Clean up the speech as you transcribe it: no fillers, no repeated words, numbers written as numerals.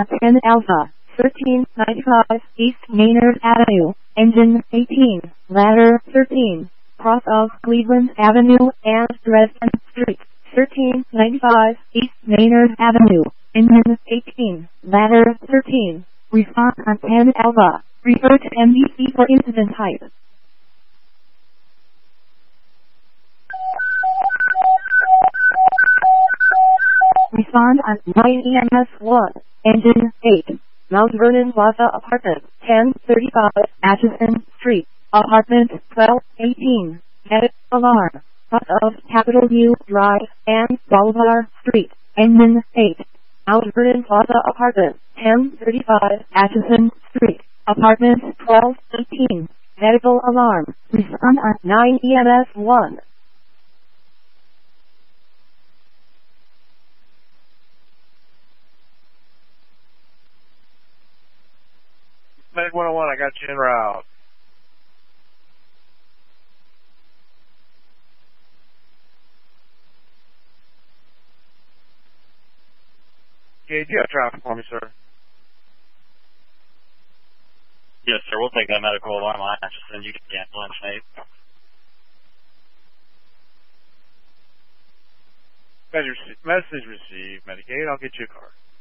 on 10 Alpha, 1395 East Maynard Avenue, Engine 18, Ladder 13, cross of Cleveland Avenue and Dresden Street, 1395 East Maynard Avenue, Engine 18, Ladder 13, response on 10 Alpha, refer to MDC for incident type. Respond on 9 EMS 1, Engine 8, Mount Vernon Plaza Apartment, 1035 Atchison Street, Apartment 1218, Head Alarm, south of Capitol View Drive and Bolivar Street, Engine 8, Mount Vernon Plaza Apartment, 1035 Atchison Street, Apartment 1218, Medical Alarm, respond on 9 EMS 1. Medic 101, I got you en route. Okay, do you have traffic for me, sir? Yes, sir. We'll take that medical alarm on Atchison. You can get ambulance, mate. Message received. Medicaid, I'll get you a car.